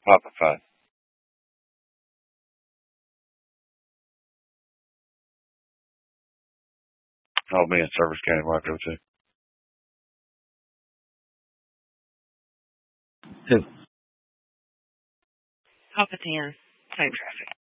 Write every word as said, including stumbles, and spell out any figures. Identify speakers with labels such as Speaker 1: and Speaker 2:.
Speaker 1: Papa five. I'll be in Service County Waco too. Two.
Speaker 2: Papa ten. Same traffic.